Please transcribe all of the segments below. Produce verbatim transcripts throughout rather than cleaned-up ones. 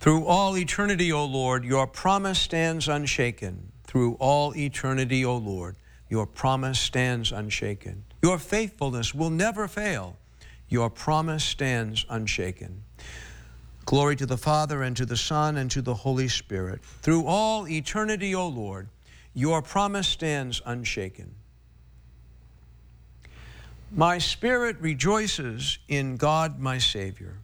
Through all eternity, O Lord, your promise stands unshaken. Through all eternity, O Lord, your promise stands unshaken. Your faithfulness will never fail. Your promise stands unshaken. Glory to the Father, and to the Son, and to the Holy Spirit. Through all eternity, O Lord, your promise stands unshaken. My spirit rejoices in God my Savior.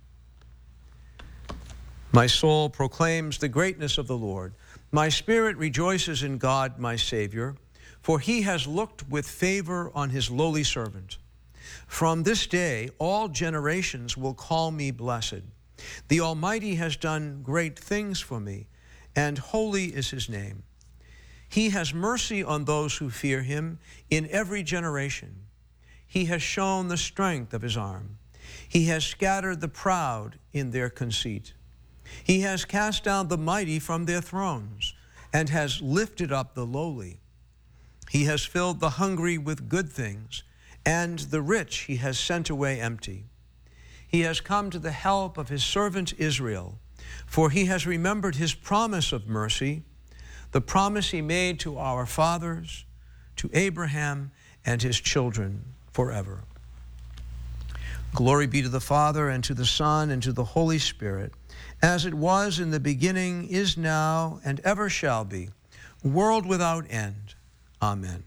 My soul proclaims the greatness of the Lord. My spirit rejoices in God my Savior, for he has looked with favor on his lowly servant. From this day all generations will call me blessed. The Almighty has done great things for me, and holy is his name. He has mercy on those who fear him in every generation. He has shown the strength of his arm. He has scattered the proud in their conceit. He has cast down the mighty from their thrones and has lifted up the lowly. He has filled the hungry with good things, and the rich he has sent away empty. He has come to the help of his servant Israel, for he has remembered his promise of mercy, the promise he made to our fathers, to Abraham and his children forever. Glory be to the Father, and to the Son, and to the Holy Spirit, as it was in the beginning, is now, and ever shall be, world without end. Amen.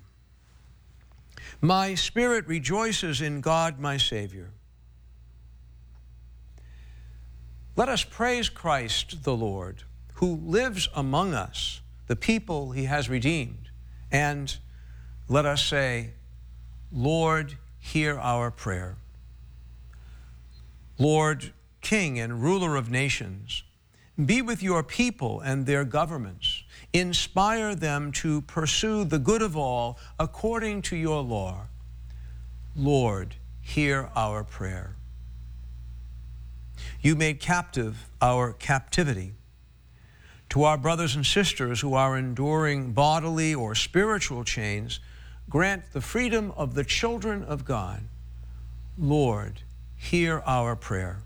My spirit rejoices in God my Savior. Let us praise Christ the Lord, who lives among us, the people he has redeemed, and let us say, Lord, hear our prayer. Lord, King and ruler of nations, be with your people and their governments. Inspire them to pursue the good of all according to your law. Lord, hear our prayer. You made captive our captivity. To our brothers and sisters who are enduring bodily or spiritual chains, grant the freedom of the children of God. Lord, hear our prayer.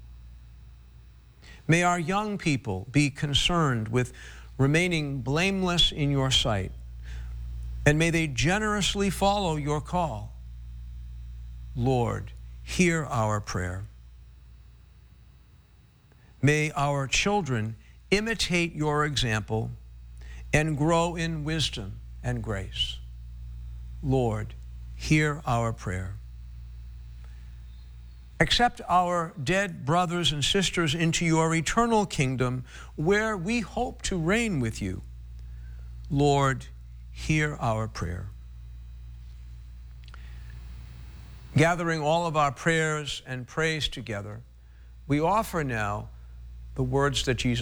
May our young people be concerned with remaining blameless in your sight, and may they generously follow your call. Lord, hear our prayer. May our children imitate your example and grow in wisdom and grace. Lord, hear our prayer. Accept our dead brothers and sisters into your eternal kingdom, where we hope to reign with you. Lord, hear our prayer. Gathering all of our prayers and praise together, we offer now the words that Jesus